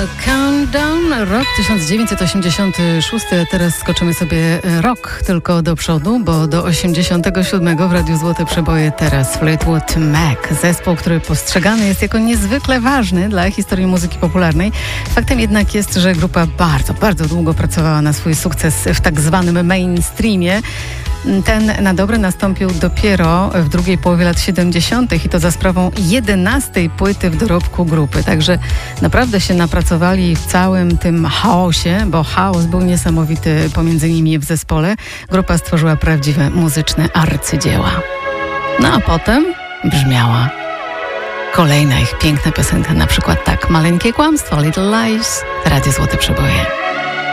Countdown, rok 1986, a teraz skoczymy sobie rok tylko do przodu, bo do 87 w Radiu Złote Przeboje teraz Fleetwood Mac, zespół, który postrzegany jest jako niezwykle ważny dla historii muzyki popularnej. Faktem jednak jest, że grupa bardzo długo pracowała na swój sukces w tak zwanym mainstreamie. Ten na dobre nastąpił dopiero w drugiej połowie lat 70. i to za sprawą 11. płyty w dorobku grupy. Także naprawdę się napracowali w całym tym chaosie, bo chaos był niesamowity pomiędzy nimi w zespole. Grupa stworzyła prawdziwe muzyczne arcydzieła. No a potem brzmiała kolejna ich piękna piosenka, na przykład tak: Maleńkie kłamstwo, Little Lies, Radio Złote Przeboje.